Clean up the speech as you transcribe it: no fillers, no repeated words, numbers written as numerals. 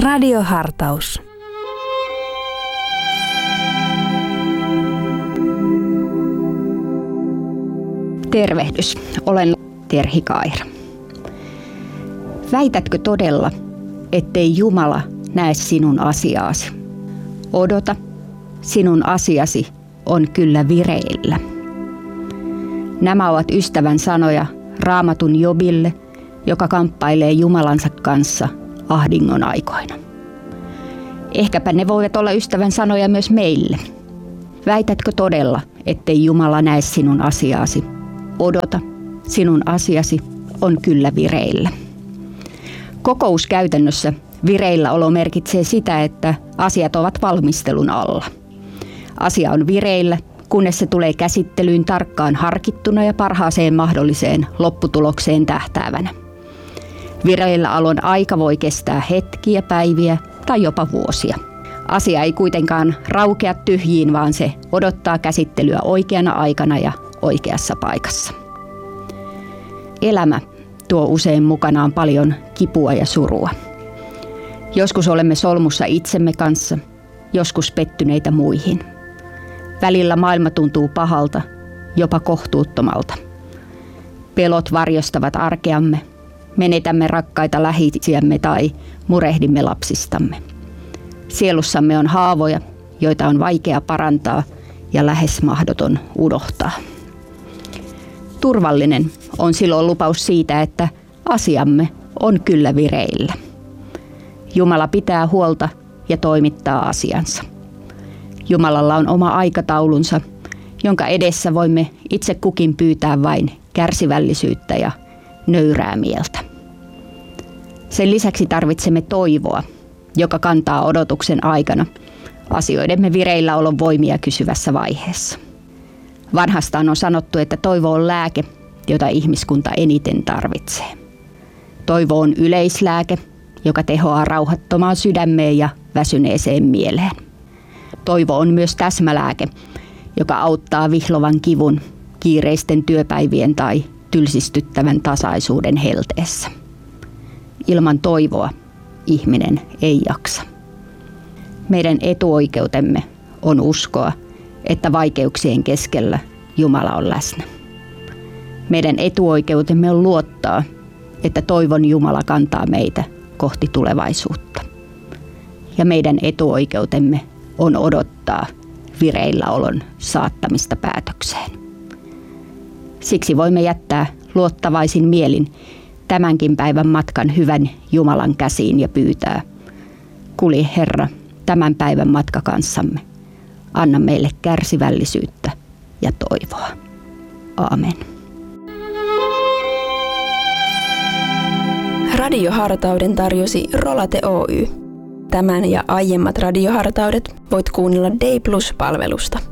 Radiohartaus. Tervehdys, olen Terhi Kaira. Väitätkö todella, ettei Jumala näe sinun asiaasi? Odota, sinun asiasi on kyllä vireillä. Nämä ovat ystävän sanoja Raamatun Jobille, joka kamppailee Jumalansa kanssa ahdingon aikoina. Ehkäpä ne voivat olla ystävän sanoja myös meille. Väitätkö todella, ettei Jumala näe sinun asiaasi? Odota, sinun asiasi on kyllä vireillä. Kokouskäytännössä vireilläolo merkitsee sitä, että asiat ovat valmistelun alla. Asia on vireillä, kunnes se tulee käsittelyyn tarkkaan harkittuna ja parhaaseen mahdolliseen lopputulokseen tähtäävänä. Vireilläolon aika voi kestää hetkiä, päiviä tai jopa vuosia. Asia ei kuitenkaan raukea tyhjiin, vaan se odottaa käsittelyä oikeana aikana ja oikeassa paikassa. Elämä tuo usein mukanaan paljon kipua ja surua. Joskus olemme solmussa itsemme kanssa, joskus pettyneitä muihin. Välillä maailma tuntuu pahalta, jopa kohtuuttomalta. Pelot varjostavat arkeamme, menetämme rakkaita läheisiämme tai murehdimme lapsistamme. Sielussamme on haavoja, joita on vaikea parantaa ja lähes mahdoton unohtaa. Turvallinen on silloin lupaus siitä, että asiamme on kyllä vireillä. Jumala pitää huolta ja toimittaa asiansa. Jumalalla on oma aikataulunsa, jonka edessä voimme itse kukin pyytää vain kärsivällisyyttä ja nöyrää mieltä. Sen lisäksi tarvitsemme toivoa, joka kantaa odotuksen aikana asioidemme vireilläolon voimia kysyvässä vaiheessa. Vanhastaan on sanottu, että toivo on lääke, jota ihmiskunta eniten tarvitsee. Toivo on yleislääke, joka tehoaa rauhattomaan sydämeen ja väsyneeseen mieleen. Toivo on myös täsmälääke, joka auttaa vihlovan kivun, kiireisten työpäivien tai tylsistyttävän tasaisuuden helteessä. Ilman toivoa ihminen ei jaksa. Meidän etuoikeutemme on uskoa, että vaikeuksien keskellä Jumala on läsnä. Meidän etuoikeutemme on luottaa, että toivon Jumala kantaa meitä kohti tulevaisuutta. Ja meidän etuoikeutemme on odottaa vireilläolon saattamista päätökseen. Siksi voimme jättää luottavaisin mielin tämänkin päivän matkan hyvän Jumalan käsiin ja pyytää: kulje Herra tämän päivän matka kanssamme. Anna meille kärsivällisyyttä ja toivoa. Aamen. Radiohartauden tarjosi Rolate Oy. Tämän ja aiemmat radiohartaudet voit kuunnella Day Plus-palvelusta.